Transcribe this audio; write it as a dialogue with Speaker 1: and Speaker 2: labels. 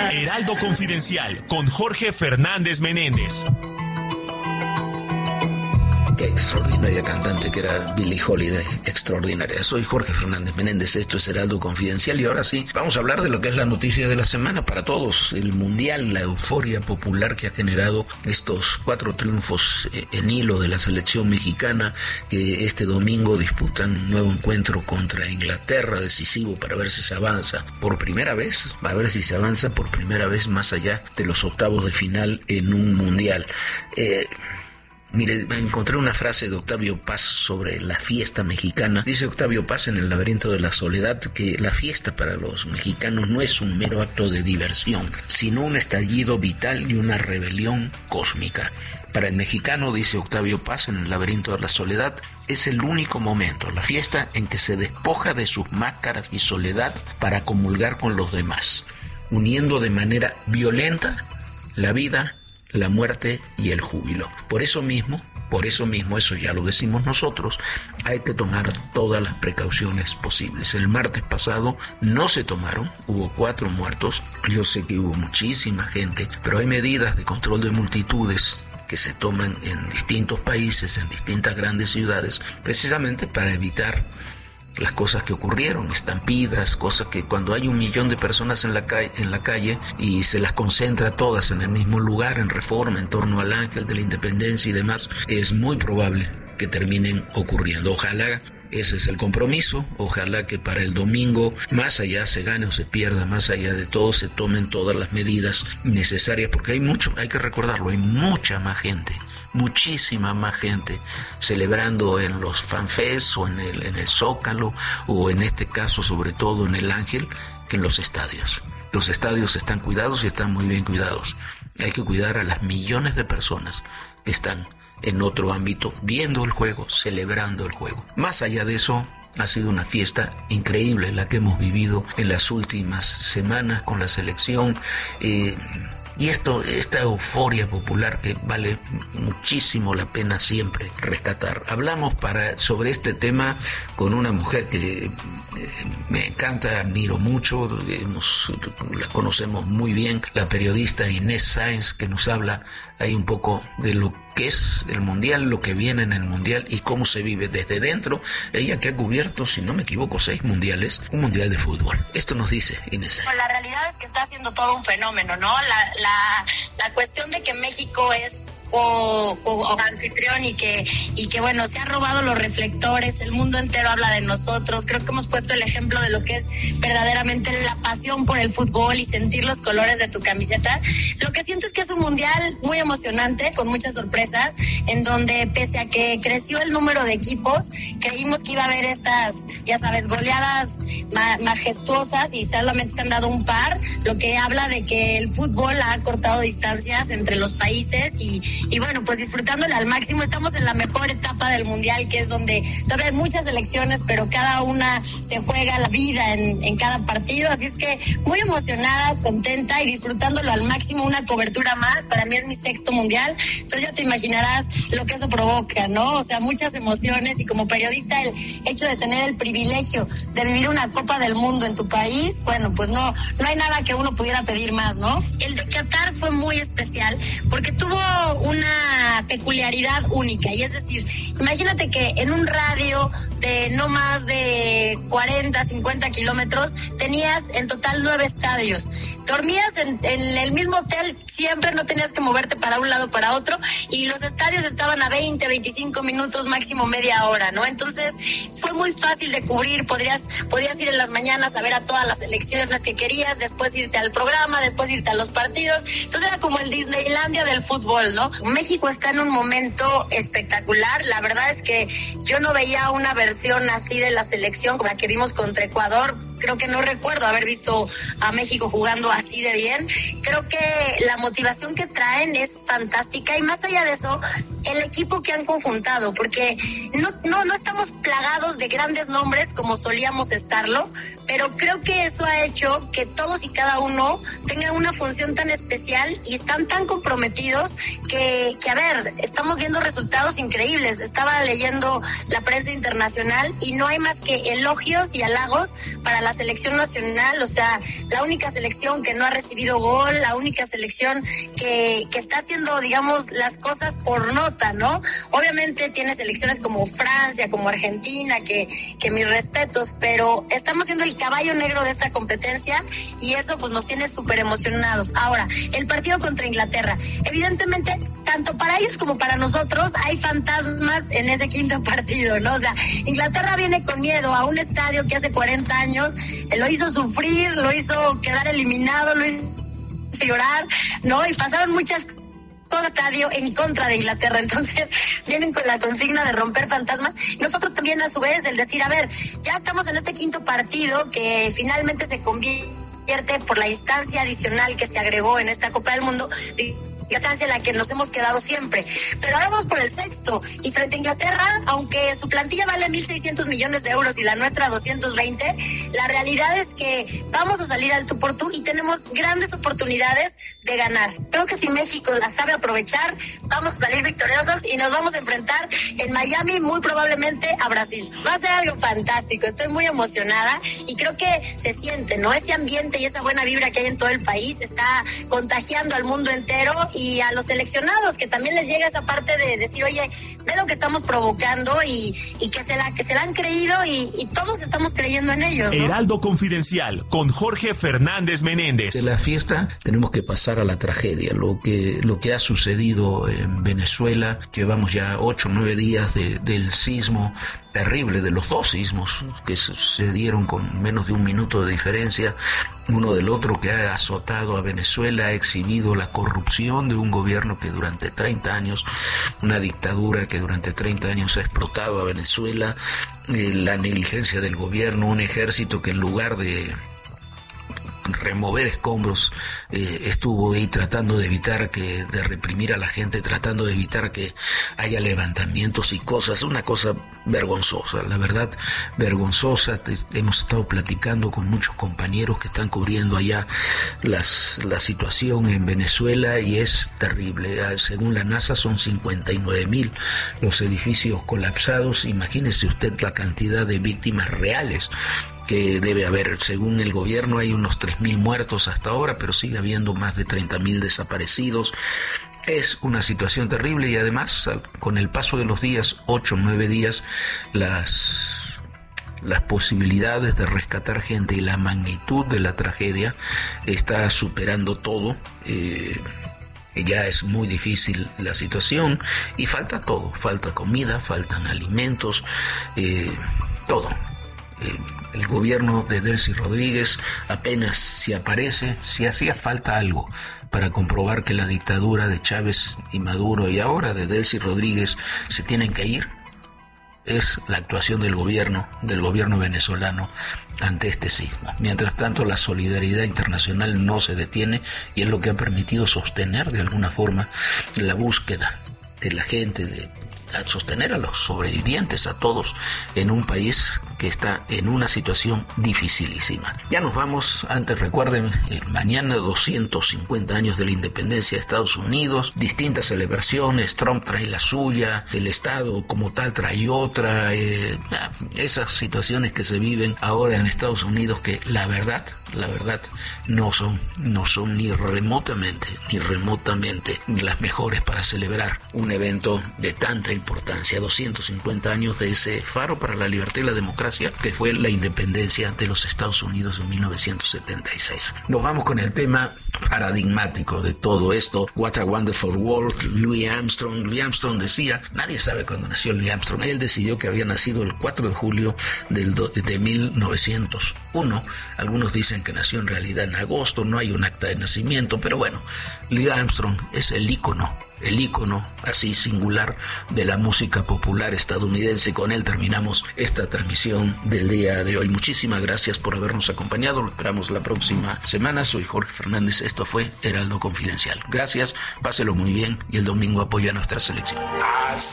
Speaker 1: Heraldo Confidencial con Jorge Fernández Menéndez.
Speaker 2: Qué extraordinaria cantante que era Billie Holiday, extraordinaria. Soy Jorge Fernández Menéndez, esto es Heraldo Confidencial y ahora sí, vamos a hablar de lo que es la noticia de la semana para todos, el Mundial, la euforia popular que ha generado estos 4 triunfos en hilo de la selección mexicana que este domingo disputan un nuevo encuentro contra Inglaterra, decisivo para ver si se avanza por primera vez, más allá de los octavos de final en un Mundial. Mire, encontré una frase de Octavio Paz sobre la fiesta mexicana. Dice Octavio Paz en El laberinto de la soledad que la fiesta para los mexicanos no es un mero acto de diversión, sino un estallido vital y una rebelión cósmica. Para el mexicano, dice Octavio Paz en El laberinto de la soledad, es el único momento, la fiesta en que se despoja de sus máscaras y soledad para comulgar con los demás, uniendo de manera violenta la vida, la muerte y el júbilo. Por eso mismo, eso ya lo decimos nosotros, hay que tomar todas las precauciones posibles. El martes pasado no se tomaron, hubo 4 muertos, yo sé que hubo muchísima gente, pero hay medidas de control de multitudes que se toman en distintos países, en distintas grandes ciudades, precisamente para evitar las cosas que ocurrieron, estampidas, cosas que cuando hay 1 millón de personas en la calle y se las concentra todas en el mismo lugar, en Reforma, en torno al Ángel de la Independencia y demás, es muy probable que terminen ocurriendo. Ojalá ese es el compromiso, ojalá que para el domingo, más allá se gane o se pierda, más allá de todo, se tomen todas las medidas necesarias, porque hay que recordarlo, hay mucha más gente, muchísima más gente celebrando en los fanfests o en el Zócalo o en este caso sobre todo en el Ángel que en los estadios. Los estadios están cuidados y están muy bien cuidados. Hay que cuidar a las millones de personas que están en otro ámbito viendo el juego, celebrando el juego. Más allá de eso, ha sido una fiesta increíble la que hemos vivido en las últimas semanas con la selección. Y esta euforia popular que vale muchísimo la pena siempre rescatar. Hablamos sobre este tema con una mujer que me encanta, admiro mucho, la conocemos muy bien, la periodista Inés Sáenz, que nos habla ahí un poco de lo que es el Mundial, lo que viene en el Mundial y cómo se vive desde dentro. Ella que ha cubierto, si no me equivoco, 6 mundiales, un Mundial de fútbol. Esto nos dice Inés Sáenz.
Speaker 3: La realidad es que está haciendo todo un fenómeno, ¿no? La cuestión de que México es anfitrión y que bueno, se ha robado los reflectores, el mundo entero habla de nosotros. Creo que hemos puesto el ejemplo de lo que es verdaderamente la pasión por el fútbol y sentir los colores de tu camiseta. Lo que siento es que es un mundial muy emocionante, con muchas sorpresas, en donde pese a que creció el número de equipos, creímos que iba a haber estas, ya sabes, goleadas majestuosas y solamente se han dado un par, lo que habla de que el fútbol ha cortado distancias entre los países y bueno, pues disfrutándole al máximo. Estamos en la mejor etapa del mundial, que es donde todavía hay muchas selecciones, pero cada una se juega la vida en cada partido, así es que muy emocionada, contenta y disfrutándolo al máximo, una cobertura más. Para mí es mi 6º mundial, entonces ya te imaginarás lo que eso provoca, ¿no? O sea, muchas emociones, y como periodista el hecho de tener el privilegio de vivir una Copa del Mundo en tu país, bueno, pues no hay nada que uno pudiera pedir más, ¿no? El de Qatar fue muy especial porque tuvo una peculiaridad única, y es decir, imagínate que en un radio de no más de 40, 50 kilómetros tenías en total 9 estadios. Dormías en el mismo hotel siempre, no tenías que moverte para un lado para otro, y los estadios estaban a 20, 25 minutos, máximo media hora, ¿no? Entonces fue muy fácil de cubrir, podías ir en las mañanas a ver a todas las selecciones que querías, después irte al programa, después irte a los partidos. Entonces era como el Disneylandia del fútbol, ¿no? México está en un momento espectacular. La verdad es que yo no veía una versión así de la selección como la que vimos contra Ecuador. Creo que no recuerdo haber visto a México jugando así de bien. Creo que la motivación que traen es fantástica, y más allá de eso, el equipo que han conjuntado, porque no estamos plagados de grandes nombres como solíamos estarlo, pero creo que eso ha hecho que todos y cada uno tengan una función tan especial y están tan comprometidos que a ver, estamos viendo resultados increíbles. Estaba leyendo la prensa internacional y no hay más que elogios y halagos para la selección nacional, o sea, la única selección que no ha recibido gol, la única selección que está haciendo, digamos, las cosas por nota, ¿no? Obviamente tiene selecciones como Francia, como Argentina, que mis respetos, pero estamos siendo el caballo negro de esta competencia y eso pues nos tiene súper emocionados. Ahora, el partido contra Inglaterra, evidentemente, tanto para ellos como para nosotros hay fantasmas en ese quinto partido, ¿no? O sea, Inglaterra viene con miedo a un estadio que hace 40 años lo hizo sufrir, lo hizo quedar eliminado, lo hizo llorar, ¿no? Y pasaron muchas cosas estadio en contra de Inglaterra, entonces vienen con la consigna de romper fantasmas. Nosotros también, a su vez, el decir, a ver, ya estamos en este quinto partido que finalmente se convierte por la instancia adicional que se agregó en esta Copa del Mundo, instancia en la que nos hemos quedado siempre. Pero ahora vamos por el sexto, y frente a Inglaterra, aunque su plantilla vale 1.600 millones de euros y la nuestra 220, la realidad es que vamos a salir al tú por tú y tenemos grandes oportunidades de ganar. Creo que si México la sabe aprovechar, vamos a salir victoriosos y nos vamos a enfrentar en Miami, muy probablemente a Brasil. Va a ser algo fantástico, estoy muy emocionada y creo que se siente, ¿no? Ese ambiente y esa buena vibra que hay en todo el país está contagiando al mundo entero y a los seleccionados, que también les llega esa parte de decir, oye, ve lo que estamos provocando y que se la han creído y todos estamos creyendo en ellos, ¿no?
Speaker 1: Heraldo Confidencial, con Jorge Fernández Menéndez.
Speaker 2: De la fiesta tenemos que pasar a la tragedia, lo que ha sucedido en Venezuela. Llevamos ya 8 o 9 días del sismo terrible, de los dos sismos que se dieron con menos de un minuto de diferencia uno del otro, que ha azotado a Venezuela, ha exhibido la corrupción de un gobierno que durante 30 años, una dictadura que durante 30 años ha explotado a Venezuela, la negligencia del gobierno, un ejército que en lugar de remover escombros estuvo ahí tratando de de reprimir a la gente, tratando de evitar que haya levantamientos y cosas, una cosa vergonzosa, la verdad, vergonzosa. Hemos estado platicando con muchos compañeros que están cubriendo allá la situación en Venezuela y es terrible. Según la NASA son 59,000 los edificios colapsados. Imagínese usted la cantidad de víctimas reales que debe haber. Según el gobierno hay unos 3,000 muertos hasta ahora, pero sigue habiendo más de 30,000 desaparecidos. Es una situación terrible y además con el paso de los días, 8 o 9 días, las posibilidades de rescatar gente y la magnitud de la tragedia está superando todo. Ya es muy difícil la situación y falta todo, falta comida, faltan alimentos, todo. El gobierno de Delcy Rodríguez apenas si aparece, si hacía falta algo para comprobar que la dictadura de Chávez y Maduro y ahora de Delcy Rodríguez se tienen que ir, es la actuación del gobierno venezolano ante este sismo. Mientras tanto, la solidaridad internacional no se detiene y es lo que ha permitido sostener de alguna forma la búsqueda de la gente, a sostener a los sobrevivientes, a todos, en un país que está en una situación dificilísima. Ya nos vamos. Antes recuerden, mañana 250 años de la independencia de Estados Unidos, distintas celebraciones, Trump trae la suya, el Estado como tal trae otra, esas situaciones que se viven ahora en Estados Unidos que la verdad no son ni remotamente las mejores para celebrar un evento de tanta importancia. 250 años de ese faro para la libertad y la democracia que fue la independencia de los Estados Unidos en 1976. Nos vamos con el tema paradigmático de todo esto, What a Wonderful World, Louis Armstrong. Louis Armstrong decía, nadie sabe cuándo nació Louis Armstrong, él decidió que había nacido el 4 de julio de 1901, algunos dicen que nació en realidad en agosto, no hay un acta de nacimiento, pero bueno, Louis Armstrong es el ícono el ícono así singular de la música popular estadounidense. Con él terminamos esta transmisión del día de hoy. Muchísimas gracias por habernos acompañado. Lo esperamos la próxima semana. Soy Jorge Fernández. Esto fue Heraldo Confidencial. Gracias, páselo muy bien y el domingo apoya a nuestra selección.